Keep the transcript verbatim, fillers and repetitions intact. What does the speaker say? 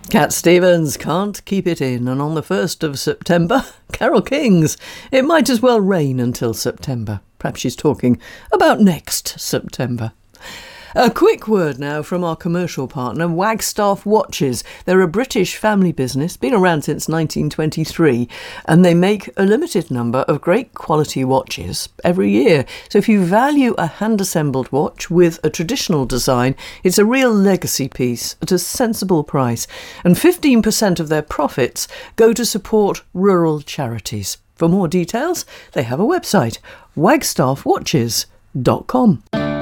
Cat Stevens can't keep it in, and on the first of September, Carole King's It Might As Well Rain Until September. Perhaps she's talking about next September. A quick word now from our commercial partner, Wagstaff Watches. They're a British family business, been around since nineteen twenty-three, and they make a limited number of great quality watches every year. So if you value a hand-assembled watch with a traditional design, it's a real legacy piece at a sensible price. And fifteen percent of their profits go to support rural charities. For more details, they have a website, wagstaff watches dot com.